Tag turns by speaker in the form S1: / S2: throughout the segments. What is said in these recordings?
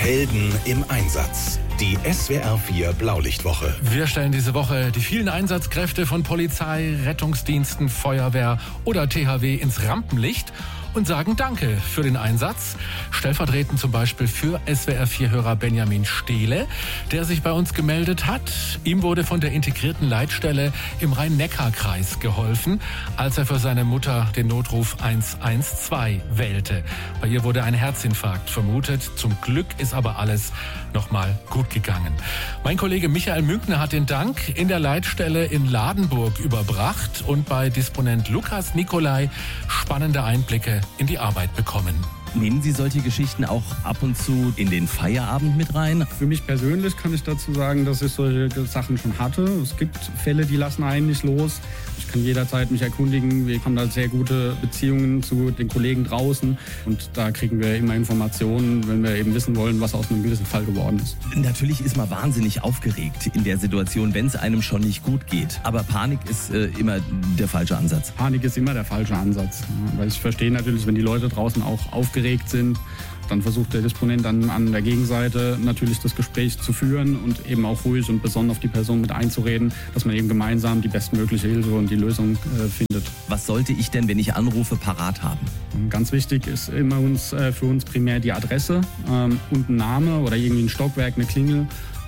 S1: Helden im Einsatz. Die SWR 4 Blaulichtwoche.
S2: Wir stellen diese Woche die vielen Einsatzkräfte von Polizei, Rettungsdiensten, Feuerwehr oder THW ins Rampenlicht und sagen Danke für den Einsatz. Stellvertretend zum Beispiel für SWR 4-Hörer Benjamin Stehle, der sich bei uns gemeldet hat. Ihm wurde von der integrierten Leitstelle im Rhein-Neckar-Kreis geholfen, als er für seine Mutter den Notruf 112 wählte. Bei ihr wurde ein Herzinfarkt vermutet. Zum Glück ist aber alles nochmal gut gegangen. Mein Kollege Michael Münkner hat den Dank in der Leitstelle in Ladenburg überbracht und bei Disponent Lukas Nicolai spannende Einblicke in die Arbeit bekommen.
S3: Nehmen Sie solche Geschichten auch ab und zu in den Feierabend mit rein?
S4: Für mich persönlich kann ich dazu sagen, dass ich solche Sachen schon hatte. Es gibt Fälle, die lassen einen nicht los. Ich kann jederzeit mich erkundigen. Wir haben da sehr gute Beziehungen zu den Kollegen draußen. Und da kriegen wir immer Informationen, wenn wir eben wissen wollen, was aus einem gewissen Fall geworden ist.
S3: Natürlich ist man wahnsinnig aufgeregt in der Situation, wenn es einem schon nicht gut geht. Aber Panik ist immer der falsche Ansatz.
S4: Panik ist immer der falsche Ansatz. Ja, weil ich verstehe natürlich, wenn die Leute draußen auch aufgeregt sind, dann versucht der Disponent dann an der Gegenseite natürlich das Gespräch zu führen und eben auch ruhig und besonnen auf die Person mit einzureden, dass man eben gemeinsam die bestmögliche Hilfe und die Lösung findet.
S3: Was sollte ich denn, wenn ich anrufe, parat haben?
S4: Ganz wichtig ist immer für uns primär die Adresse und ein Name oder irgendwie ein Stockwerk, eine Klingel.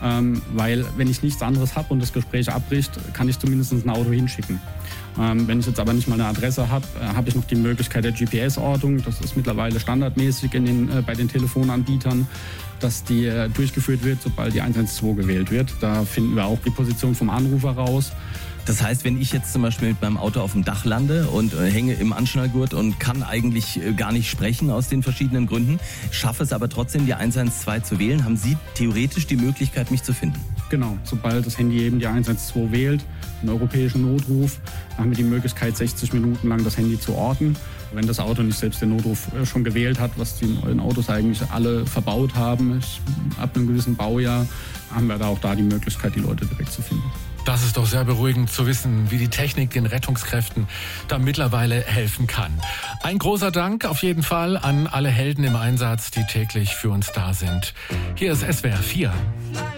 S4: Weil wenn ich nichts anderes habe und das Gespräch abbricht, kann ich zumindest ein Auto hinschicken. Wenn ich jetzt aber nicht mal eine Adresse habe, habe ich noch die Möglichkeit der GPS-Ortung. Das ist mittlerweile standardmäßig bei den Telefonanbietern, dass die durchgeführt wird, sobald die 112 gewählt wird. Da finden wir auch die Position vom Anrufer raus.
S3: Das heißt, wenn ich jetzt zum Beispiel mit meinem Auto auf dem Dach lande und hänge im Anschnallgurt und kann eigentlich gar nicht sprechen aus den verschiedenen Gründen, schaffe es aber trotzdem, die 112 zu wählen, haben Sie theoretisch die Möglichkeit, mich zu finden?
S4: Genau, sobald das Handy eben die 112 wählt, einen europäischen Notruf, haben wir die Möglichkeit, 60 Minuten lang das Handy zu orten. Wenn das Auto nicht selbst den Notruf schon gewählt hat, was die neuen Autos eigentlich alle verbaut haben, ab einem gewissen Baujahr, haben wir da auch die Möglichkeit, die Leute direkt zu finden.
S2: Das ist doch sehr beruhigend zu wissen, wie die Technik den Rettungskräften da mittlerweile helfen kann. Ein großer Dank auf jeden Fall an alle Helden im Einsatz, die täglich für uns da sind. Hier ist SWR 4.